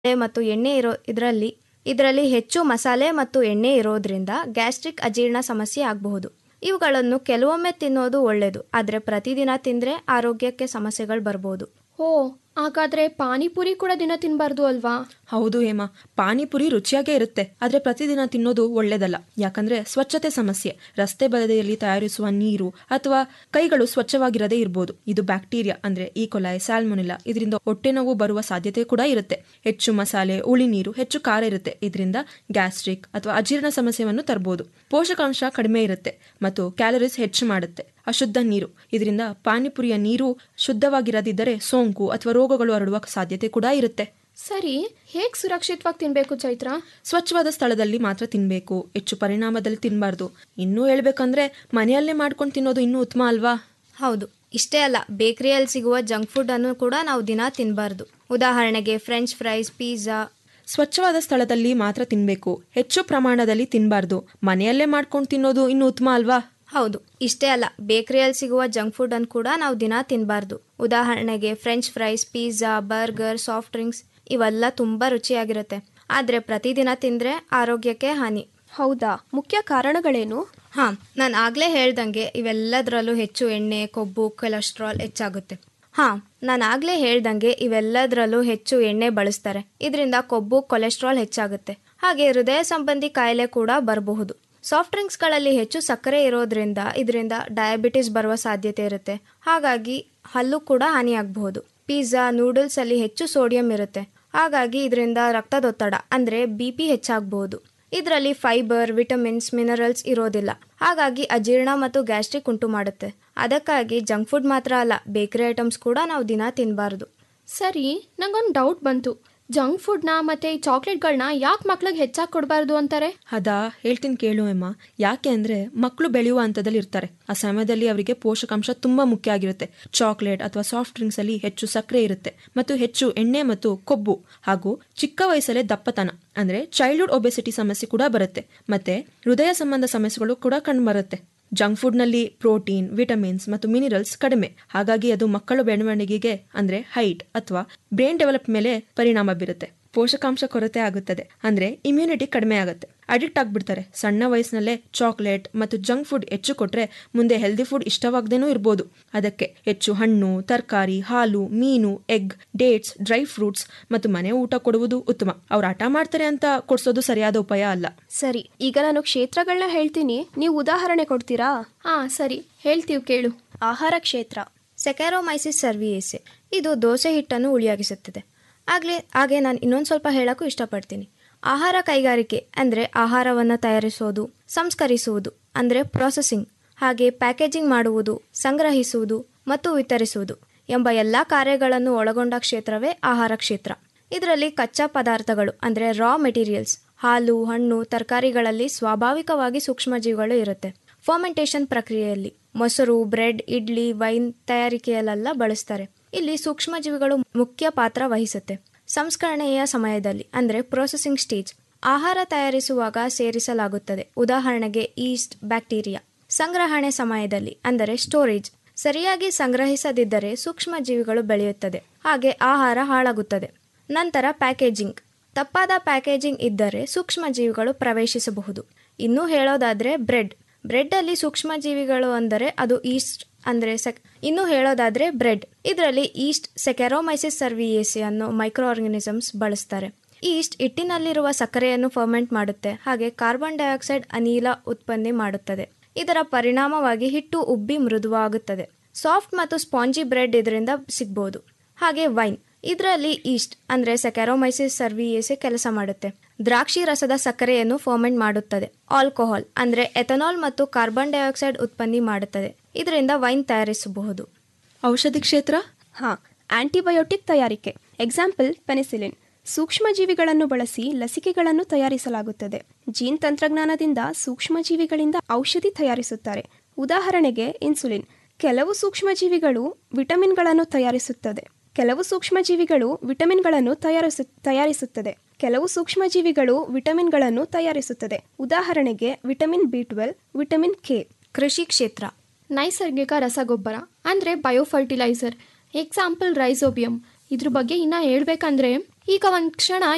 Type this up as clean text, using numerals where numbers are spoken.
ಮತ್ತು ಎಣ್ಣೆ ಇದರಲ್ಲಿ ಹೆಚ್ಚು ಮಸಾಲೆ ಮತ್ತು ಎಣ್ಣೆ ಇರೋದ್ರಿಂದ ಗ್ಯಾಸ್ಟ್ರಿಕ್ ಅಜೀರ್ಣ ಸಮಸ್ಯೆ ಆಗಬಹುದು. ಇವುಗಳನ್ನು ಕೆಲವೊಮ್ಮೆ ತಿನ್ನೋದು ಒಳ್ಳೆಯದು, ಆದರೆ ಪ್ರತಿದಿನ ತಿಂದರೆ ಆರೋಗ್ಯಕ್ಕೆ ಸಮಸ್ಯೆಗಳು ಬರ್ಬೋದು. ಓ, ಹಾಗಾದ್ರೆ ಪಾನಿಪುರಿ ಕೂಡ ದಿನ ತಿನ್ನಬಾರ್ದು ಅಲ್ವಾ? ಹೌದು ಹೇಮಾ, ಪಾನಿಪುರಿ ರುಚಿಯಾಗೇ ಇರುತ್ತೆ, ಆದ್ರೆ ಪ್ರತಿದಿನ ತಿನ್ನೋದು ಒಳ್ಳೇದಲ್ಲ. ಯಾಕಂದ್ರೆ ಸ್ವಚ್ಛತೆ ಸಮಸ್ಯೆ. ರಸ್ತೆ ಬದಿಯಲ್ಲಿ ತಯಾರಿಸುವ ನೀರು ಅಥವಾ ಕೈಗಳು ಸ್ವಚ್ಛವಾಗಿರದೇ ಇರಬಹುದು. ಇದು ಬ್ಯಾಕ್ಟೀರಿಯಾ ಅಂದ್ರೆ ಈಕೊಲೈ, ಸ್ಯಾಲ್ಮೊನೆಲ್ಲಾ ಇದರಿಂದ ಹೊಟ್ಟೆ ನೋವು ಬರುವ ಸಾಧ್ಯತೆ ಕೂಡ ಇರುತ್ತೆ. ಹೆಚ್ಚು ಮಸಾಲೆ, ಹುಳಿ ನೀರು, ಹೆಚ್ಚು ಖಾರ ಇರುತ್ತೆ. ಇದರಿಂದ ಗ್ಯಾಸ್ಟ್ರಿಕ್ ಅಥವಾ ಅಜೀರ್ಣ ಸಮಸ್ಯೆಯನ್ನು ತರಬಹುದು. ಪೋಷಕಾಂಶ ಕಡಿಮೆ ಇರುತ್ತೆ ಮತ್ತು ಕ್ಯಾಲರೀಸ್ ಹೆಚ್ಚು ಮಾಡುತ್ತೆ. ಅಶುದ್ಧ ನೀರು, ಇದರಿಂದ ಪಾನಿಪುರಿಯ ನೀರು ಶುದ್ಧವಾಗಿರದಿದ್ದರೆ ಸೋಂಕು ಅಥವಾ ರೋಗಗಳು ಹರಡುವ ಸಾಧ್ಯತೆ ಕೂಡ ಇರುತ್ತೆ. ಸರಿ, ಹೇಗೆ ಸುರಕ್ಷಿತವಾಗಿ ತಿನ್ಬೇಕು ಚೈತ್ರ? ಸ್ವಚ್ಛವಾದ ಸ್ಥಳದಲ್ಲಿ ಮಾತ್ರ ತಿನ್ಬೇಕು, ಹೆಚ್ಚು ಪರಿಣಾಮದಲ್ಲಿ ತಿನ್ನಬಾರ್ದು. ಇನ್ನೂ ಹೇಳ್ಬೇಕಂದ್ರೆ ಮನೆಯಲ್ಲೇ ಮಾಡ್ಕೊಂಡು ತಿನ್ನೋದು ಇನ್ನೂ ಉತ್ತಮ ಅಲ್ವಾ? ಹೌದು, ಇಷ್ಟೇ ಅಲ್ಲ, ಬೇಕರಿಯಲ್ಲಿ ಸಿಗುವ ಜಂಕ್ ಫುಡ್ ಅನ್ನು ಕೂಡ ನಾವು ದಿನ ತಿನ್ನಬಾರ್ದು. ಉದಾಹರಣೆಗೆ ಫ್ರೆಂಚ್ ಫ್ರೈಸ್, ಪಿಜ್ಜಾ. ಸ್ವಚ್ಛವಾದ ಸ್ಥಳದಲ್ಲಿ ಮಾತ್ರ ತಿನ್ಬೇಕು, ಹೆಚ್ಚು ಪ್ರಮಾಣದಲ್ಲಿ ತಿನ್ನಬಾರ್ದು. ಮನೆಯಲ್ಲೇ ಮಾಡ್ಕೊಂಡು ತಿನ್ನೋದು ಇನ್ನೂ ಉತ್ತಮ ಅಲ್ವಾ? ಹೌದು, ಇಷ್ಟೇ ಅಲ್ಲ, ಬೇಕರಿಯಲ್ಲಿ ಸಿಗುವ ಜಂಕ್ ಫುಡ್ ಅನ್ನು ಕೂಡ ನಾವು ದಿನ ತಿನ್ನಬಾರ್ದು. ಉದಾಹರಣೆಗೆ French fries, pizza, burger, soft drinks ಇವೆಲ್ಲ ತುಂಬ ರುಚಿಯಾಗಿರುತ್ತೆ, ಆದರೆ ಪ್ರತಿದಿನ ತಿಂದರೆ ಆರೋಗ್ಯಕ್ಕೆ ಹಾನಿ. ಹೌದಾ? ಮುಖ್ಯ ಕಾರಣಗಳೇನು? ನಾನು ಆಗಲೇ ಹೇಳ್ದಂಗೆ ಇವೆಲ್ಲದರಲ್ಲೂ ಹೆಚ್ಚು ಎಣ್ಣೆ, ಕೊಬ್ಬು, ಕೊಲೆಸ್ಟ್ರಾಲ್ ಹೆಚ್ಚಾಗುತ್ತೆ. ಇವೆಲ್ಲದರಲ್ಲೂ ಹೆಚ್ಚು ಎಣ್ಣೆ ಬಳಸ್ತಾರೆ. ಇದರಿಂದ ಕೊಬ್ಬು, ಕೊಲೆಸ್ಟ್ರಾಲ್ ಹೆಚ್ಚಾಗುತ್ತೆ. ಹಾಗೆ ಹೃದಯ ಸಂಬಂಧಿ ಕಾಯಿಲೆ ಕೂಡ ಬರಬಹುದು. ಸಾಫ್ಟ್ ಡ್ರಿಂಕ್ಸ್ಗಳಲ್ಲಿ ಹೆಚ್ಚು ಸಕ್ಕರೆ ಇರೋದ್ರಿಂದ ಇದರಿಂದ ಡಯಾಬಿಟಿಸ್ ಬರುವ ಸಾಧ್ಯತೆ ಇರುತ್ತೆ. ಹಾಗಾಗಿ ಹಲ್ಲು ಕೂಡ ಹಾನಿಯಾಗಬಹುದು. ಪಿಜ್ಜಾ, ನೂಡಲ್ಸ್ ಅಲ್ಲಿ ಹೆಚ್ಚು ಸೋಡಿಯಂ ಇರುತ್ತೆ. ಹಾಗಾಗಿ ಇದರಿಂದ ರಕ್ತದೊತ್ತಡ ಅಂದ್ರೆ BP ಹೆಚ್ಚಾಗಬಹುದು. ಇದರಲ್ಲಿ ಫೈಬರ್, ವಿಟಮಿನ್ಸ್, ಮಿನರಲ್ಸ್ ಇರೋದಿಲ್ಲ. ಹಾಗಾಗಿ ಅಜೀರ್ಣ ಮತ್ತು ಗ್ಯಾಸ್ಟ್ರಿಕ್ ಉಂಟು ಮಾಡುತ್ತೆ. ಅದಕ್ಕಾಗಿ ಜಂಕ್ ಫುಡ್ ಮಾತ್ರ ಅಲ್ಲ, ಬೇಕರಿ ಐಟಮ್ಸ್ ಕೂಡ ನಾವು ದಿನ ತಿನ್ನಬಾರ್ದು. ಸರಿ, ನಂಗೊಂದು ಡೌಟ್ ಬಂತು. ಜಂಕ್ ಫುಡ್ನ ಮತ್ತೆ ಈ ಚಾಕ್ಲೇಟ್ಗಳನ್ನ ಯಾಕೆ ಮಕ್ಳಿಗೆ ಹೆಚ್ಚಾಗಿ ಕೊಡಬಾರ್ದು ಅಂತಾರೆ? ಅದಾ, ಹೇಳ್ತೀನಿ ಕೇಳು ಅಮ್ಮ. ಯಾಕೆ ಅಂದ್ರೆ ಮಕ್ಕಳು ಬೆಳೆಯುವ ಹಂತದಲ್ಲಿ ಇರ್ತಾರೆ. ಆ ಸಮಯದಲ್ಲಿ ಅವರಿಗೆ ಪೋಷಕಾಂಶ ತುಂಬಾ ಮುಖ್ಯ ಆಗಿರುತ್ತೆ. ಚಾಕ್ಲೇಟ್ ಅಥವಾ ಸಾಫ್ಟ್ ಡ್ರಿಂಕ್ಸ್ ಅಲ್ಲಿ ಹೆಚ್ಚು ಸಕ್ಕರೆ ಇರುತ್ತೆ ಮತ್ತು ಹೆಚ್ಚು ಎಣ್ಣೆ ಮತ್ತು ಕೊಬ್ಬು, ಹಾಗೂ ಚಿಕ್ಕ ವಯಸ್ಸಲ್ಲೇ ದಪ್ಪತನ ಅಂದ್ರೆ ಚೈಲ್ಡ್ಹುಡ್ ಒಬೆಸಿಟಿ ಸಮಸ್ಯೆ ಕೂಡ ಬರುತ್ತೆ. ಮತ್ತೆ ಹೃದಯ ಸಂಬಂಧ ಸಮಸ್ಯೆಗಳು ಕೂಡ ಕಂಡು ಬರುತ್ತೆ. ಜಂಕ್ ಫುಡ್ನಲ್ಲಿ ಪ್ರೋಟೀನ್, ವಿಟಮಿನ್ಸ್ ಮತ್ತು ಮಿನರಲ್ಸ್ ಕಡಿಮೆ. ಹಾಗಾಗಿ ಅದು ಮಕ್ಕಳ ಬೆಳವಣಿಗೆಗೆ ಅಂದ್ರೆ ಹೈಟ್ ಅಥವಾ ಬ್ರೈನ್ ಡೆವಲಪ್ ಮೇಲೆ ಪರಿಣಾಮ ಬೀರುತ್ತೆ. ಪೋಷಕಾಂಶ ಕೊರತೆ ಆಗುತ್ತದೆ, ಅಂದ್ರೆ ಇಮ್ಯುನಿಟಿ ಕಡಿಮೆ ಆಗುತ್ತೆ. ಅಡಿಕ್ಟ್ ಆಗ್ಬಿಡ್ತಾರೆ. ಸಣ್ಣ ವಯಸ್ಸಿನಲ್ಲೇ ಚಾಕ್ಲೇಟ್ ಮತ್ತು ಜಂಕ್ ಫುಡ್ ಹೆಚ್ಚು ಕೊಟ್ರೆ ಮುಂದೆ ಹೆಲ್ದಿ ಫುಡ್ ಇಷ್ಟವಾಗದೇನೂ ಇರ್ಬೋದು. ಅದಕ್ಕೆ ಹೆಚ್ಚು ಹಣ್ಣು, ತರಕಾರಿ, ಹಾಲು, ಮೀನು, ಎಗ್, ಡೇಟ್ಸ್, ಡ್ರೈ ಫ್ರೂಟ್ಸ್ ಮತ್ತು ಮನೆ ಊಟ ಕೊಡುವುದು ಉತ್ತಮ. ಅವ್ರು ಆಟ ಮಾಡ್ತಾರೆ ಅಂತ ಕೊಡ್ಸೋದು ಸರಿಯಾದ ಉಪಾಯ ಅಲ್ಲ. ಸರಿ, ಈಗ ನಾನು ಕ್ಷೇತ್ರಗಳನ್ನ ಹೇಳ್ತೀನಿ, ನೀವು ಉದಾಹರಣೆ ಕೊಡ್ತೀರಾ? ಸರಿ, ಹೇಳ್ತೀವಿ ಕೇಳು. ಆಹಾರ ಕ್ಷೇತ್ರ ಸೆಕ್ಯಾರೋಮೈಸಿಸ್ ಸರ್ವಿಯೇಸೆ, ಇದು ದೋಸೆ ಹಿಟ್ಟನ್ನು ಹುಳಿಯಾಗಿಸುತ್ತದೆ. ಹಾಗೆ ನಾನು ಇನ್ನೊಂದು ಸ್ವಲ್ಪ ಹೇಳೋಕ್ಕೂ ಇಷ್ಟಪಡ್ತೀನಿ. ಆಹಾರ ಕೈಗಾರಿಕೆ ಅಂದರೆ ಆಹಾರವನ್ನು ತಯಾರಿಸುವುದು, ಸಂಸ್ಕರಿಸುವುದು ಅಂದರೆ ಪ್ರೊಸೆಸಿಂಗ್, ಹಾಗೆ ಪ್ಯಾಕೇಜಿಂಗ್ ಮಾಡುವುದು, ಸಂಗ್ರಹಿಸುವುದು ಮತ್ತು ವಿತರಿಸುವುದು ಎಂಬ ಎಲ್ಲ ಕಾರ್ಯಗಳನ್ನು ಒಳಗೊಂಡ ಕ್ಷೇತ್ರವೇ ಆಹಾರ ಕ್ಷೇತ್ರ. ಇದರಲ್ಲಿ ಕಚ್ಚಾ ಪದಾರ್ಥಗಳು ಅಂದರೆ ರಾ ಮೆಟೀರಿಯಲ್ಸ್, ಹಾಲು, ಹಣ್ಣು, ತರಕಾರಿಗಳಲ್ಲಿ ಸ್ವಾಭಾವಿಕವಾಗಿ ಸೂಕ್ಷ್ಮಜೀವಿಗಳು ಇರುತ್ತೆ. ಫರ್ಮೆಂಟೇಷನ್ ಪ್ರಕ್ರಿಯೆಯಲ್ಲಿ ಮೊಸರು, ಬ್ರೆಡ್, ಇಡ್ಲಿ, ವೈನ್ ತಯಾರಿಕೆಯಲ್ಲೆಲ್ಲ ಬಳಸ್ತಾರೆ. ಇಲ್ಲಿ ಸೂಕ್ಷ್ಮಜೀವಿಗಳು ಮುಖ್ಯ ಪಾತ್ರ ವಹಿಸುತ್ತೆ. ಸಂಸ್ಕರಣೆಯ ಸಮಯದಲ್ಲಿ ಅಂದರೆ ಪ್ರೊಸೆಸಿಂಗ್ ಸ್ಟೇಜ್ ಆಹಾರ ತಯಾರಿಸುವಾಗ ಸೇರಿಸಲಾಗುತ್ತದೆ. ಉದಾಹರಣೆಗೆ ಈಸ್ಟ್, ಬ್ಯಾಕ್ಟೀರಿಯಾ. ಸಂಗ್ರಹಣೆ ಸಮಯದಲ್ಲಿ ಅಂದರೆ ಸ್ಟೋರೇಜ್, ಸರಿಯಾಗಿ ಸಂಗ್ರಹಿಸದಿದ್ದರೆ ಸೂಕ್ಷ್ಮಜೀವಿಗಳು ಬೆಳೆಯುತ್ತದೆ, ಹಾಗೆ ಆಹಾರ ಹಾಳಾಗುತ್ತದೆ. ನಂತರ ಪ್ಯಾಕೇಜಿಂಗ್, ತಪ್ಪಾದ ಪ್ಯಾಕೇಜಿಂಗ್ ಇದ್ದರೆ ಸೂಕ್ಷ್ಮಜೀವಿಗಳು ಪ್ರವೇಶಿಸಬಹುದು. ಇನ್ನೂ ಹೇಳೋದಾದ್ರೆ ಬ್ರೆಡ್ ಅಲ್ಲಿ ಸೂಕ್ಷ್ಮಜೀವಿಗಳು ಅಂದರೆ ಅದು ಈಸ್ಟ್ ಬ್ರೆಡ್ ಇದರಲ್ಲಿ ಈಸ್ಟ್ ಸೆಕ್ಯಾರೋಮೈಸಿಸ್ ಸರ್ವಿಯೇಸೆ ಅನ್ನೋ ಮೈಕ್ರೋ ಆರ್ಗನಿಸಮ್ಸ್ ಬಳಸ್ತಾರೆ. ಈಸ್ಟ್ ಹಿಟ್ಟಿನಲ್ಲಿರುವ ಸಕ್ಕರೆಯನ್ನು ಫರ್ಮೆಂಟ್ ಮಾಡುತ್ತೆ, ಹಾಗೆ ಕಾರ್ಬನ್ ಡೈಆಕ್ಸೈಡ್ ಅನಿಲ ಉತ್ಪತ್ತಿ ಮಾಡುತ್ತದೆ. ಇದರ ಪರಿಣಾಮವಾಗಿ ಹಿಟ್ಟು ಉಬ್ಬಿ ಮೃದುವಾಗುತ್ತದೆ. ಸಾಫ್ಟ್ ಮತ್ತು ಸ್ಪಾಂಜಿ ಬ್ರೆಡ್ ಇದರಿಂದ ಸಿಗ್ಬೋದು. ಹಾಗೆ ವೈನ್, ಇದರಲ್ಲಿ ಈಸ್ಟ್ ಅಂದರೆ ಸೆಕ್ಯಾರೋಮೈಸಿಸ್ ಸರ್ವಿಯೇಸೆ ಕೆಲಸ ಮಾಡುತ್ತೆ. ದ್ರಾಕ್ಷಿ ರಸದ ಸಕ್ಕರೆಯನ್ನು ಫರ್ಮೆಂಟ್ ಮಾಡುತ್ತದೆ. ಆಲ್ಕೋಹಾಲ್ ಅಂದರೆ ಎಥನಾಲ್ ಮತ್ತು ಕಾರ್ಬನ್ ಡೈಆಕ್ಸೈಡ್ ಉತ್ಪತ್ತಿ ಮಾಡುತ್ತದೆ. ಇದರಿಂದ ವೈನ್ ತಯಾರಿಸಬಹುದು. ಔಷಧಿ ಕ್ಷೇತ್ರ ಆಂಟಿಬಯೋಟಿಕ್ ತಯಾರಿಕೆ. Example penicillin. ಸೂಕ್ಷ್ಮಜೀವಿಗಳನ್ನು ಬಳಸಿ ಲಸಿಕೆಗಳನ್ನು ತಯಾರಿಸಲಾಗುತ್ತದೆ. ಜೀನ್ ತಂತ್ರಜ್ಞಾನದಿಂದ ಸೂಕ್ಷ್ಮಜೀವಿಗಳಿಂದ ಔಷಧಿ ತಯಾರಿಸುತ್ತಾರೆ. ಉದಾಹರಣೆಗೆ ಇನ್ಸುಲಿನ್. ಕೆಲವು ಸೂಕ್ಷ್ಮಜೀವಿಗಳು ವಿಟಮಿನ್ಗಳನ್ನು ತಯಾರಿಸುತ್ತದೆ. ಕೆಲವು ಸೂಕ್ಷ್ಮಜೀವಿಗಳು ವಿಟಮಿನ್ಗಳನ್ನು ತಯಾರಿಸುತ್ತದೆ. ಉದಾಹರಣೆಗೆ ವಿಟಮಿನ್ B12, ವಿಟಮಿನ್ K. ಕೃಷಿ ಕ್ಷೇತ್ರ ನೈಸರ್ಗಿಕ ರಸಗೊಬ್ಬರ ಅಂದರೆ ಬಯೋಫರ್ಟಿಲೈಸರ್. Example rhizobium. ಇದ್ರ ಬಗ್ಗೆ ಇನ್ನ ಹೇಳ್ಬೇಕಂದ್ರೆ ಈಗ ಒಂದು ಕ್ಷಣ